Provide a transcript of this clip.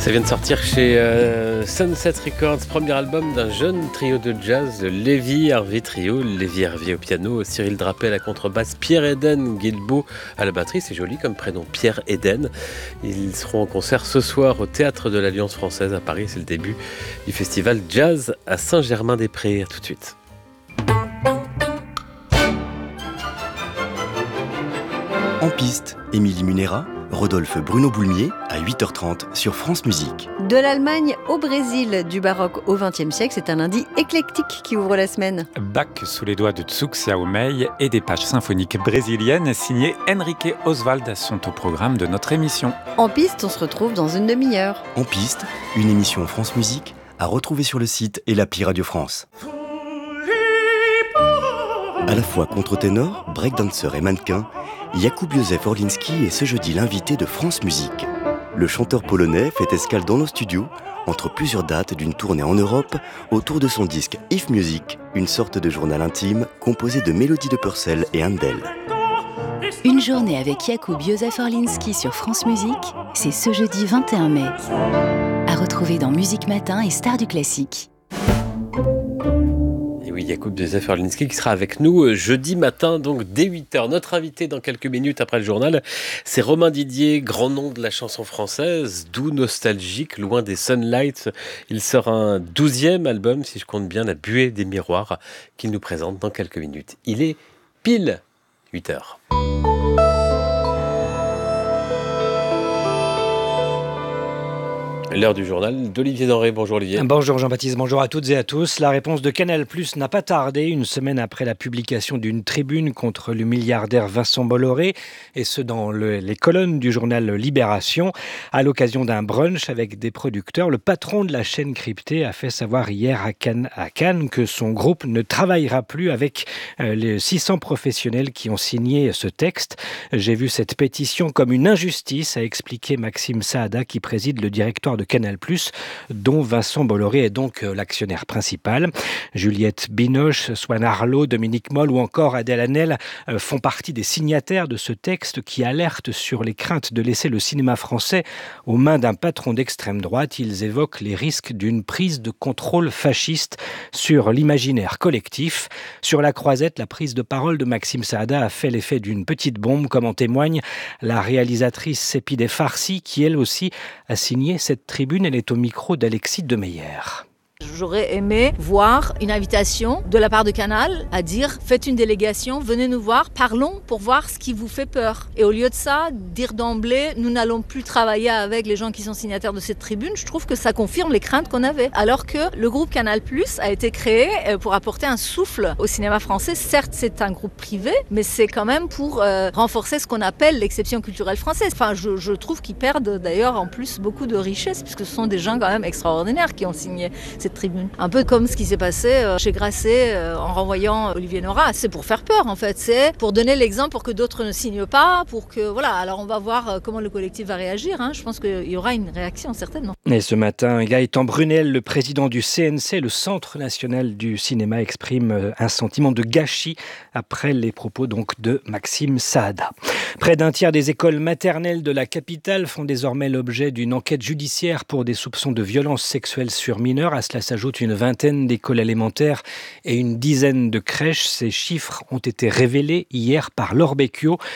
Ça vient de sortir chez Sunset Records, premier album d'un jeune trio de jazz, le Lévy Hervé Trio. Lévy Hervé au piano, Cyril Drapé à la contrebasse, Pierre Eden Guilbeault à la batterie. C'est joli comme prénom, Pierre Eden. Ils seront en concert ce soir au Théâtre de l'Alliance Française à Paris. C'est le début du festival Jazz à Saint-Germain-des-Prés. À tout de suite. En piste, Émilie Munera, Rodolphe Bruno Boulmier à 8h30 sur France Musique. De l'Allemagne au Brésil, du baroque au XXe siècle, c'est un lundi éclectique qui ouvre la semaine. Bach sous les doigts de Tsuxiao Mei et des pages symphoniques brésiliennes signées Henrique Oswald sont au programme de notre émission. En piste, on se retrouve dans une demi-heure. En piste, une émission France Musique à retrouver sur le site et l'appli Radio France. À la fois contre-ténor, breakdancer et mannequin, Jakub Józef Orlinski est ce jeudi l'invité de France Musique. Le chanteur polonais fait escale dans nos studios entre plusieurs dates d'une tournée en Europe autour de son disque If Music, une sorte de journal intime composé de mélodies de Purcell et Handel. Une journée avec Jakub Józef Orlinski sur France Musique, c'est ce jeudi 21 mai. À retrouver dans Musique Matin et Stars du Classique. Oui, Jakub Józef Orlinski qui sera avec nous jeudi matin, donc dès 8h. Notre invité dans quelques minutes après le journal, c'est Romain Didier, grand nom de la chanson française, doux, nostalgique, loin des Sunlights. Il sort un 12e album, si je compte bien, La Buée des Miroirs, qu'il nous présente dans quelques minutes. Il est pile 8h. L'heure du journal d'Olivier Denré. Bonjour Olivier. Bonjour Jean-Baptiste, bonjour à toutes et à tous. La réponse de Canal+ n'a pas tardé, une semaine après la publication d'une tribune contre le milliardaire Vincent Bolloré, et ce dans les colonnes du journal Libération. À l'occasion d'un brunch avec des producteurs, le patron de la chaîne cryptée a fait savoir hier à Cannes que son groupe ne travaillera plus avec les 600 professionnels qui ont signé ce texte. J'ai vu cette pétition comme une injustice, a expliqué Maxime Saada, qui préside le directoire de Canal+, dont Vincent Bolloré est donc l'actionnaire principal. Juliette Binoche, Swan Arlo, Dominique Moll ou encore Adèle Haenel font partie des signataires de ce texte qui alerte sur les craintes de laisser le cinéma français aux mains d'un patron d'extrême droite. Ils évoquent les risques d'une prise de contrôle fasciste sur l'imaginaire collectif. Sur la croisette, la prise de parole de Maxime Saada a fait l'effet d'une petite bombe, comme en témoigne la réalisatrice Sepideh Farsi, qui elle aussi a signé cette tribune. Elle est au micro d'Alexis Demeyer. J'aurais aimé voir une invitation de la part de Canal à dire faites une délégation, venez nous voir, parlons pour voir ce qui vous fait peur. Et au lieu de ça, dire d'emblée nous n'allons plus travailler avec les gens qui sont signataires de cette tribune, je trouve que ça confirme les craintes qu'on avait. Alors que le groupe Canal+ a été créé pour apporter un souffle au cinéma français. Certes, c'est un groupe privé, mais c'est quand même pour renforcer ce qu'on appelle l'exception culturelle française. Enfin, je trouve qu'ils perdent d'ailleurs en plus beaucoup de richesse, puisque ce sont des gens quand même extraordinaires qui ont signé cette tribune. Un peu comme ce qui s'est passé chez Grasset en renvoyant Olivier Nora. C'est pour faire peur en fait, c'est pour donner l'exemple pour que d'autres ne signent pas, pour que voilà. Alors on va voir comment le collectif va réagir. Je pense qu'il y aura une réaction certainement. Et ce matin, Gaëtan Brunel, le président du CNC, le Centre National du Cinéma, exprime un sentiment de gâchis après les propos donc de Maxime Saada. Près d'un tiers des écoles maternelles de la capitale font désormais l'objet d'une enquête judiciaire pour des soupçons de violences sexuelles sur mineurs. À cela s'ajoute une vingtaine d'écoles élémentaires et une dizaine de crèches. Ces chiffres ont été révélés hier par Laure Becchio,